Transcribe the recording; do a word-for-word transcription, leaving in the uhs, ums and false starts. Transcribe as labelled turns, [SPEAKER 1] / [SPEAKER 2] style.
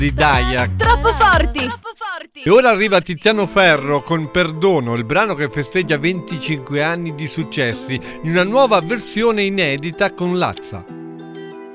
[SPEAKER 1] di Daiak.
[SPEAKER 2] Troppo forti!
[SPEAKER 1] E ora arriva Tiziano Ferro con Perdono, il brano che festeggia venticinque anni di successi, in una nuova versione inedita con Lazza.